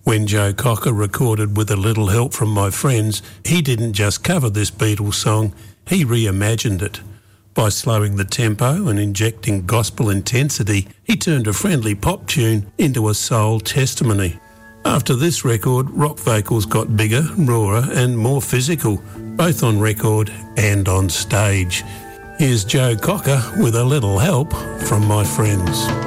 When Joe Cocker recorded With a Little Help from My Friends, he didn't just cover this Beatles song, he reimagined it. By slowing the tempo and injecting gospel intensity, he turned a friendly pop tune into a soul testimony. After this record, rock vocals got bigger, rawer and more physical, both on record and on stage. Here's Joe Cocker with A Little Help from My Friends.